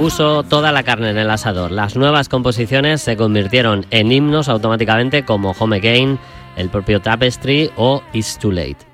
puso toda la carne en el asador. Las nuevas composiciones se convirtieron en himnos automáticamente como Home Again, el propio Tapestry o It's Too Late.